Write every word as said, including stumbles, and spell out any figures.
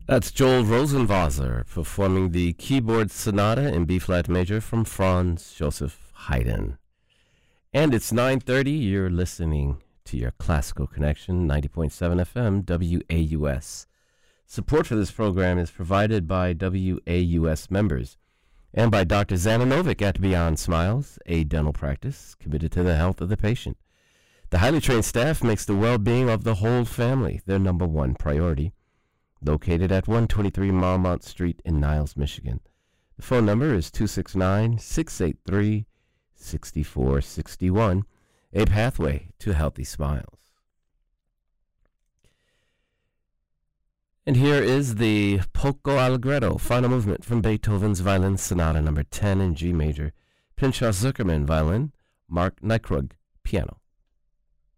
That's Joel Rosenwasser performing the keyboard sonata in B-flat major from Franz Joseph Haydn. And it's nine thirty. You're listening to your Classical Connection, ninety point seven F M, W A U S. Support for this program is provided by W A U S members and by Doctor Zananovic at Beyond Smiles, a dental practice committed to the health of the patient. The highly trained staff makes the well-being of the whole family their number one priority. Located at one twenty-three Marmont Street in Niles, Michigan. The phone number is two six nine, six eight three, six four six one, a pathway to healthy smiles. And here is the Poco Allegretto, final movement from Beethoven's Violin Sonata number ten in G major, Pinchas Zuckerman violin, Mark Nykrug piano.